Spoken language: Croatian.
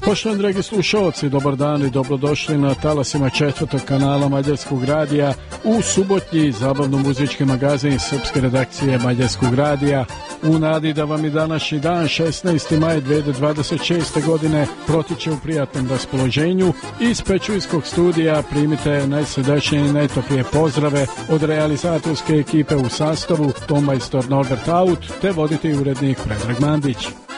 Poštovani dragi slušalci, dobar dan i dobrodošli na talasima četvrtog kanala Mađarskog radija u subotnji zabavno-muzički magazin srpske redakcije Mađarskog radija. U nadi da vam i današnji dan, 16. maj 2026. godine, protiče u prijatnom raspoloženju. Iz Pečujskog studija primite najsrdačnije i najtoplije pozdrave od realizatorske ekipe u sastavu Tom majstor Norbert Aut te voditelj urednik Predrag Mandić.